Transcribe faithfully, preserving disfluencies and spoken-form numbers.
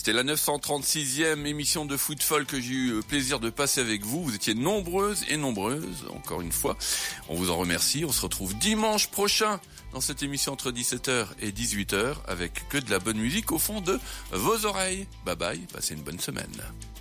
C'était la neuf cent trente-sixième émission de Footfall que j'ai eu plaisir de passer avec vous. Vous étiez nombreuses et nombreuses, encore une fois. On vous en remercie. On se retrouve dimanche prochain dans cette émission entre dix-sept heures et dix-huit heures avec que de la bonne musique au fond de vos oreilles. Bye bye, passez une bonne semaine.